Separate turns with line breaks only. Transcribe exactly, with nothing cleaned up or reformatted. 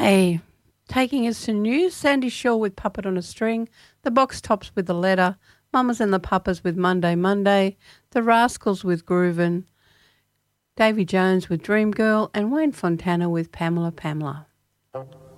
Okay, taking us to news, Sandy Shaw with Puppet on a String, the Box Tops with The Letter, Mamas and the Papas with Monday Monday, the Rascals with Groovin', Davy Jones with Dream Girl, and Wayne Fontana with Pamela Pamela.